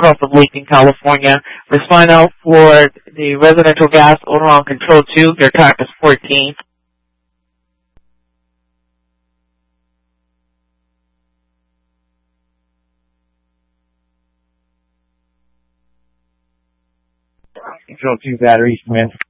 across the lake in California. Respond out for the residential gas odor on control 2. Your track is 14. Control 2 battery, Smith.